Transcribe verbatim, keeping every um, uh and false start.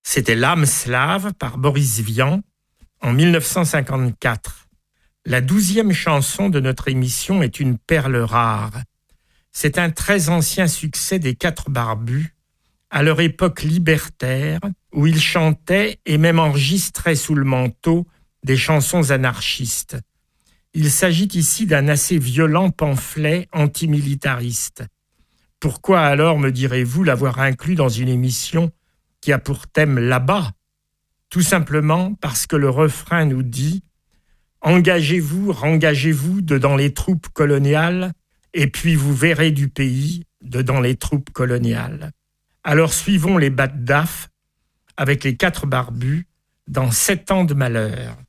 C'était L'âme slave par Boris Vian en mille neuf cent cinquante-quatre. La douzième chanson de notre émission est une perle rare. C'est un très ancien succès des Quatre Barbus, à leur époque libertaire, où ils chantaient et même enregistraient sous le manteau des chansons anarchistes. Il s'agit ici d'un assez violent pamphlet antimilitariste. Pourquoi alors, me direz-vous, l'avoir inclus dans une émission qui a pour thème là-bas ? Tout simplement parce que le refrain nous dit « Engagez-vous, rengagez-vous dedans les troupes coloniales, et puis vous verrez du pays dedans les troupes coloniales. » Alors suivons les Bat Daf avec les Quatre Barbus dans Sept ans de malheur.